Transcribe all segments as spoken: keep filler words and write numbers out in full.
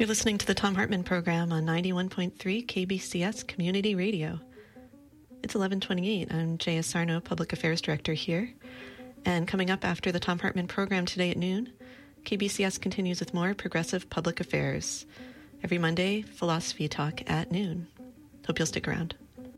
You're listening to the Thom Hartmann Program on ninety-one point three K B C S Community Radio. It's eleven twenty-eight. I'm Jaya Sarno, Public Affairs Director here. And coming up after the Thom Hartmann Program today at noon, K B C S continues with more progressive public affairs. Every Monday, Philosophy Talk at noon. Hope you'll stick around.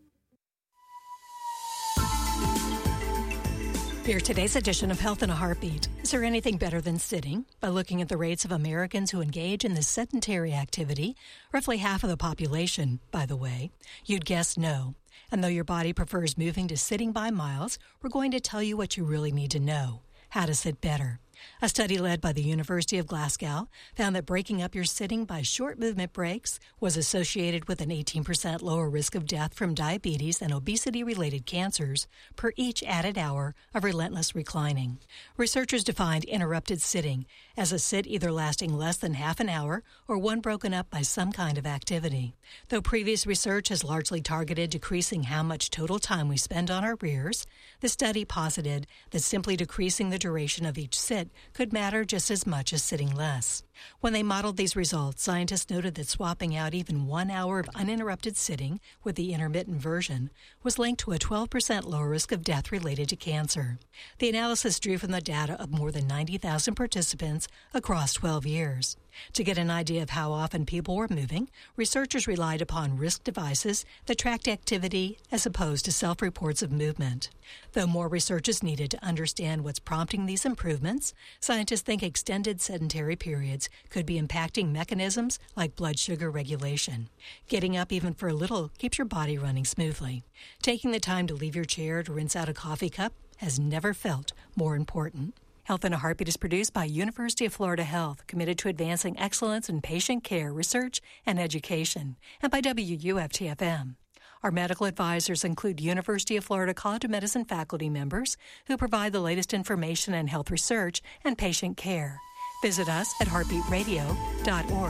Here's today's edition of Health in a Heartbeat. Is there anything better than sitting? By looking at the rates of Americans who engage in this sedentary activity, roughly half of the population, by the way, you'd guess no. And though your body prefers moving to sitting by miles, we're going to tell you what you really need to know: how to sit better. A study led by the University of Glasgow found that breaking up your sitting by short movement breaks was associated with an eighteen percent lower risk of death from diabetes and obesity-related cancers per each added hour of relentless reclining. Researchers defined interrupted sitting as a sit either lasting less than half an hour or one broken up by some kind of activity. Though previous research has largely targeted decreasing how much total time we spend on our rears, the study posited that simply decreasing the duration of each sit could matter just as much as sitting less. When they modeled these results, scientists noted that swapping out even one hour of uninterrupted sitting with the intermittent version was linked to a twelve percent lower risk of death related to cancer. The analysis drew from the data of more than ninety thousand participants across twelve years. To get an idea of how often people were moving, researchers relied upon wrist devices that tracked activity as opposed to self-reports of movement. Though more research is needed to understand what's prompting these improvements, scientists think extended sedentary periods could be impacting mechanisms like blood sugar regulation. Getting up even for a little keeps your body running smoothly. Taking the time to leave your chair to rinse out a coffee cup has never felt more important. Health in a Heartbeat is produced by University of Florida Health, committed to advancing excellence in patient care, research, and education, and by W U F T F M. Our medical advisors include University of Florida College of Medicine faculty members who provide the latest information in health research and patient care. Visit us at heartbeat radio dot org.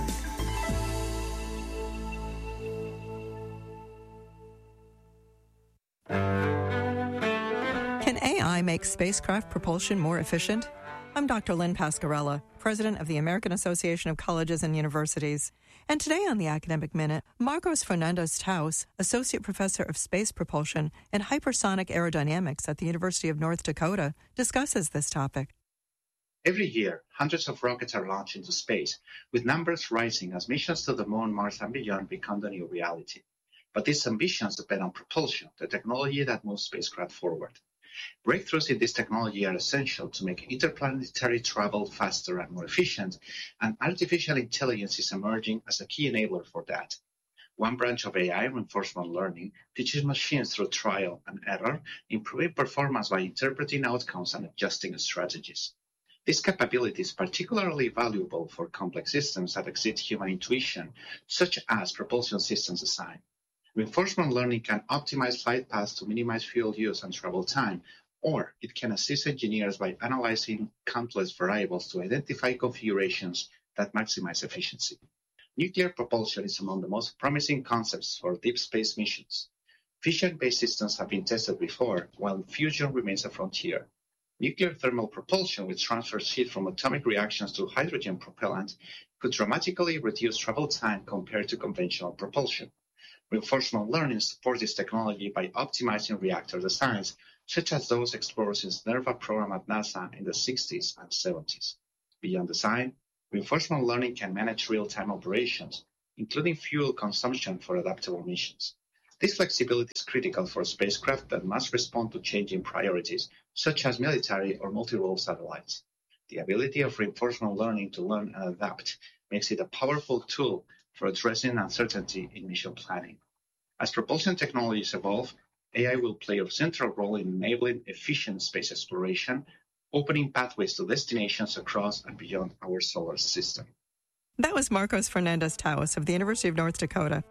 Can A I make spacecraft propulsion more efficient? I'm Doctor Lynn Pascarella, President of the American Association of Colleges and Universities. And today on the Academic Minute, Marcos Fernandez-Taus, Associate Professor of Space Propulsion and Hypersonic Aerodynamics at the University of North Dakota, discusses this topic. Every year, hundreds of rockets are launched into space, with numbers rising as missions to the Moon, Mars, and beyond become the new reality. But these ambitions depend on propulsion, the technology that moves spacecraft forward. Breakthroughs in this technology are essential to make interplanetary travel faster and more efficient, and artificial intelligence is emerging as a key enabler for that. One branch of A I, reinforcement learning, teaches machines through trial and error, improving performance by interpreting outcomes and adjusting strategies. This capability is particularly valuable for complex systems that exceed human intuition, such as propulsion systems design. Reinforcement learning can optimize flight paths to minimize fuel use and travel time, or it can assist engineers by analyzing countless variables to identify configurations that maximize efficiency. Nuclear propulsion is among the most promising concepts for deep space missions. Fission-based systems have been tested before, while fusion remains a frontier. Nuclear thermal propulsion, which transfers heat from atomic reactions to hydrogen propellant, could dramatically reduce travel time compared to conventional propulsion. Reinforcement learning supports this technology by optimizing reactor designs, such as those explored since NERVA program at NASA in the sixties and seventies. Beyond design, reinforcement learning can manage real-time operations, including fuel consumption for adaptable missions. This flexibility is critical for spacecraft that must respond to changing priorities, such as military or multi-role satellites. The ability of reinforcement learning to learn and adapt makes it a powerful tool for addressing uncertainty in mission planning. As propulsion technologies evolve, A I will play a central role in enabling efficient space exploration, opening pathways to destinations across and beyond our solar system. That was Marcos Fernandez-Taus of the University of North Dakota.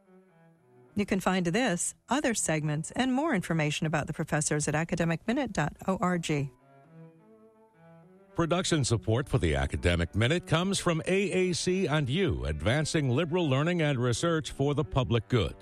You can find this, other segments, and more information about the professors at academic minute dot org. Production support for the Academic Minute comes from A A C and U, advancing liberal learning and research for the public good.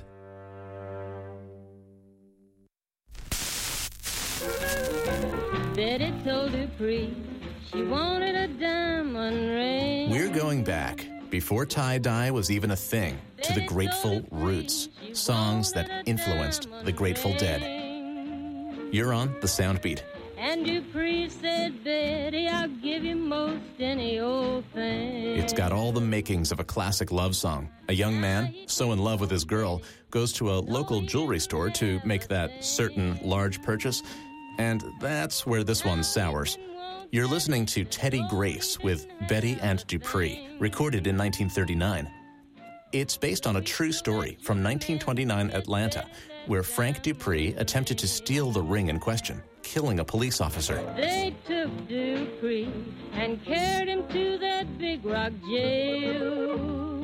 Betty told Dupree she wanted a diamond ring. We're going back before tie-dye was even a thing, to the Grateful Roots, songs that influenced the Grateful Dead. You're on The Soundbeat. And Dupree said, Betty, I'll give you most any old thing. It's got all the makings of a classic love song. A young man, so in love with his girl, goes to a local jewelry store to make that certain large purchase, and that's where this one sours. You're listening to Teddy Grace with Betty and Dupree, recorded in nineteen thirty-nine. It's based on a true story from nineteen twenty-nine Atlanta, where Frank Dupree attempted to steal the ring in question, killing a police officer. They took Dupree and carried him to that Big Rock jail.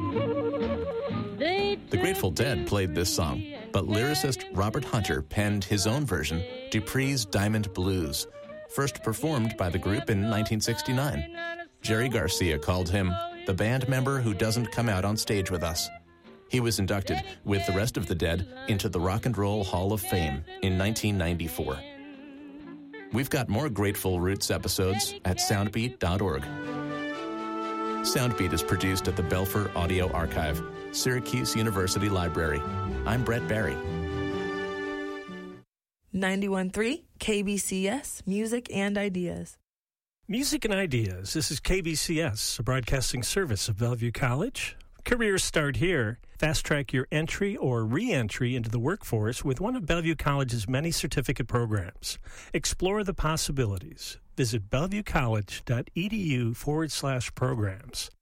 They The Grateful Dead played this song, but lyricist Robert Hunter penned his own version, Dupree's Diamond Blues, first performed by the group in nineteen sixty-nine. Jerry Garcia called him the band member who doesn't come out on stage with us. He was inducted, with the rest of the Dead, into the Rock and Roll Hall of Fame in nineteen ninety-four. We've got more Grateful Roots episodes at soundbeat dot org. Soundbeat is produced at the Belfer Audio Archive, Syracuse University Library. I'm Brett Barry. ninety-one point three K B C S, Music and Ideas. Music and Ideas. This is K B C S, a broadcasting service of Bellevue College. Careers start here. Fast-track your entry or re-entry into the workforce with one of Bellevue College's many certificate programs. Explore the possibilities. Visit bellevuecollege.edu forward slash programs.